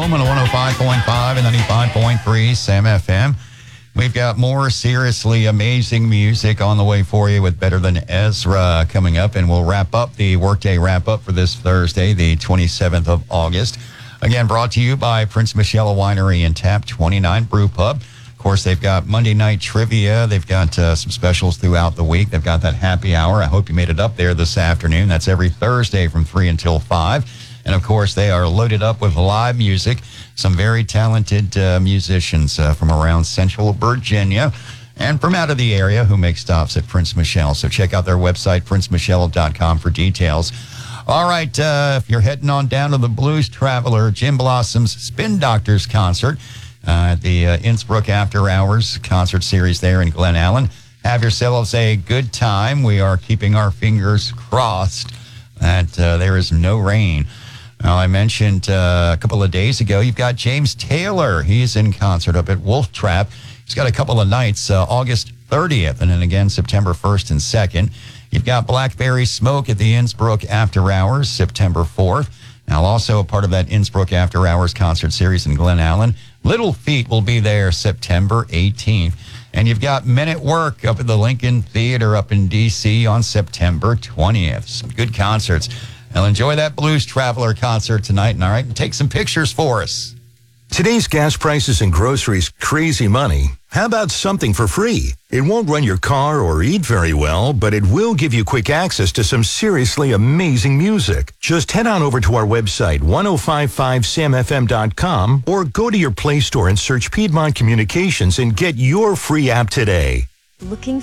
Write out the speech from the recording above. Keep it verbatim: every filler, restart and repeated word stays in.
home on one oh five point five and ninety-five point three Sam F M. We've got more seriously amazing music on the way for you with Better Than Ezra coming up, and we'll wrap up the Workday wrap-up for this Thursday, the twenty-seventh of August. Again, brought to you by Prince Michelle Winery and Tap twenty-nine Brew Pub. Of course, they've got Monday night trivia. They've got uh, some specials throughout the week. They've got that happy hour. I hope you made it up there this afternoon. That's every Thursday from three until five. And, of course, they are loaded up with live music. Some very talented uh, musicians uh, from around Central Virginia and from out of the area who make stops at Prince Michelle. So check out their website, prince michelle dot com, for details. All right, uh, if you're heading on down to the Blues Traveler, Jim Blossom's Spin Doctors concert uh, at the uh, Innsbruck After Hours concert series there in Glen Allen, have yourselves a good time. We are keeping our fingers crossed that uh, there is no rain. Now, I mentioned uh, a couple of days ago, you've got James Taylor. He's in concert up at Wolf Trap. He's got a couple of nights, uh, August thirtieth, and then again September first and second. You've got Blackberry Smoke at the Innsbruck After Hours, September fourth. Now, also a part of that Innsbruck After Hours concert series in Glen Allen, Little Feat will be there September eighteenth. And you've got Men at Work up at the Lincoln Theater up in D C on September twentieth. Some good concerts. Now, enjoy that Blues Traveler concert tonight, and all right, take some pictures for us. Today's gas prices and groceries, crazy money. How about something for free? It won't run your car or eat very well, but it will give you quick access to some seriously amazing music. Just head on over to our website, ten fifty-five sam f m dot com, or go to your Play Store and search Piedmont Communications and get your free app today. Looking